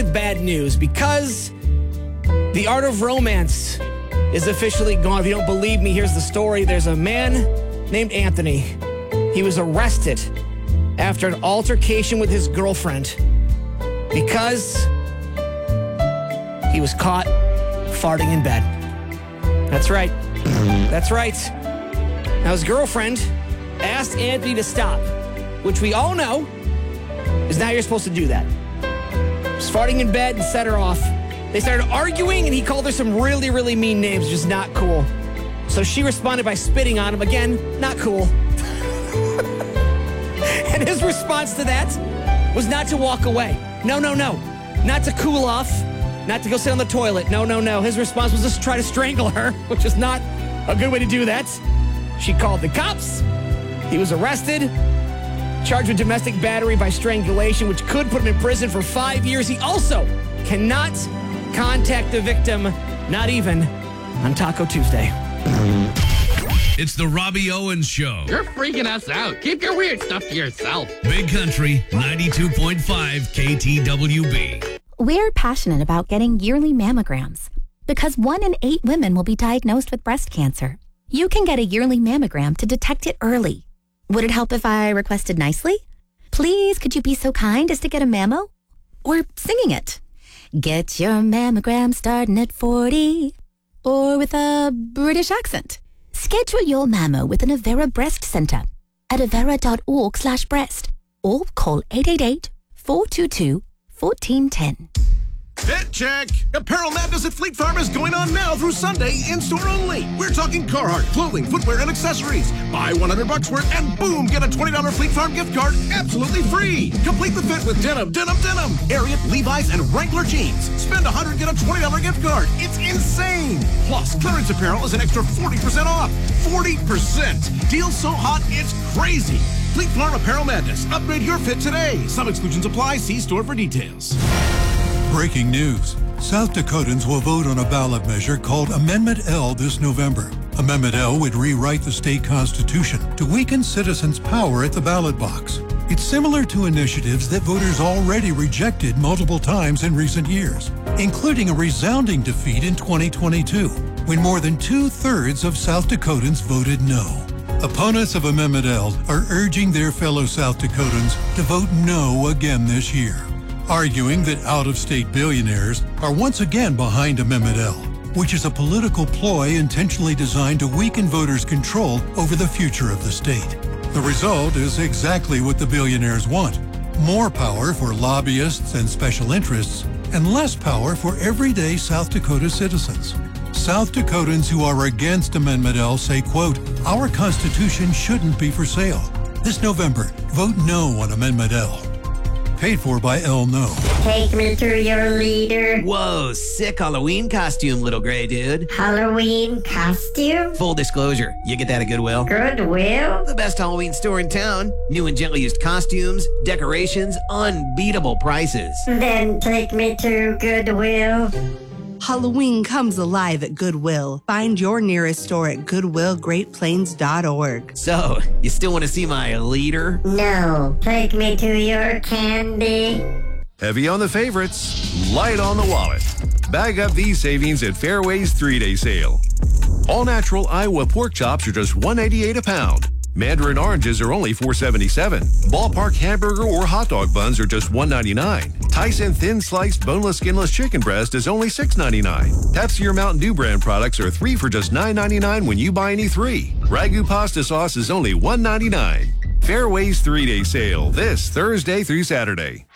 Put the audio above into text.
with bad news because the art of romance is officially gone. If you don't believe me, here's the story. There's a man named Anthony. He was arrested after an altercation with his girlfriend because he was caught farting in bed. That's right. That's right. Now, his girlfriend asked Anthony to stop, which we all know is now you're supposed to do that. Just farting in bed and set her off. They started arguing, and he called her some really, really mean names, just not cool. So she responded by spitting on him. Again, not cool. And his response to that was not to walk away. No. Not to cool off. Not to go sit on the toilet. No. His response was just to try to strangle her, which is not a good way to do that. She called the cops. He was arrested, charged with domestic battery by strangulation, which could put him in prison for 5 years. He also cannot contact the victim, not even on Taco Tuesday. It's the Robbie Owens Show. You're freaking us out. Keep your weird stuff to yourself. Big Country 92.5 KTWB. We're passionate about getting yearly mammograms because 1 in 8 women will be diagnosed with breast cancer. You can get a yearly mammogram to detect it early. Would it help if I requested nicely? Please, could you be so kind as to get a mammo? Or singing it. Get your mammogram starting at 40. Or with a British accent. Schedule your mammo with an Avera Breast Center at avera.org/breast or call 888-422-1410. Fit check! Apparel Madness at Fleet Farm is going on now through Sunday, in-store only. We're talking Carhartt, clothing, footwear, and accessories. Buy $100 worth and boom, get a $20 Fleet Farm gift card absolutely free. Complete the fit with denim, Ariat, Levi's, and Wrangler jeans. Spend $100, get a $20 gift card. It's insane! Plus, clearance apparel is an extra 40% off. 40%! Deal so hot, it's crazy! Fleet Farm Apparel Madness. Upgrade your fit today. Some exclusions apply. See store for details. Breaking news. South Dakotans will vote on a ballot measure called Amendment L this November. Amendment L would rewrite the state constitution to weaken citizens' power at the ballot box. It's similar to initiatives that voters already rejected multiple times in recent years, including a resounding defeat in 2022, when more than 2/3 of South Dakotans voted no. Opponents of Amendment L are urging their fellow South Dakotans to vote no again this year, arguing that out-of-state billionaires are once again behind Amendment L, which is a political ploy intentionally designed to weaken voters' control over the future of the state. The result is exactly what the billionaires want: more power for lobbyists and special interests, and less power for everyday South Dakota citizens. South Dakotans who are against Amendment L say, quote, "Our Constitution shouldn't be for sale." This November, vote no on Amendment L. Paid for by El No. Take me to your leader. Whoa, sick Halloween costume, little gray dude. Halloween costume? Full disclosure, you get that at Goodwill. Goodwill? The best Halloween store in town. New and gently used costumes, decorations, unbeatable prices. Then take me to Goodwill. Halloween comes alive at Goodwill. Find your nearest store at goodwillgreatplains.org. So, you still want to see my leader? No. Take me to your candy. Heavy on the favorites, light on the wallet. Bag up these savings at Fairway's 3-day sale. All natural Iowa pork chops are just $1.88 a pound. Mandarin oranges are only $4.77. Ballpark hamburger or hot dog buns are just $1.99. Tyson thin sliced boneless skinless chicken breast is only $6.99. Pepsi or Mountain Dew brand products are 3 for just $9.99 when you buy any 3. Ragu pasta sauce is only $1.99. Fairway's 3-day sale this Thursday through Saturday.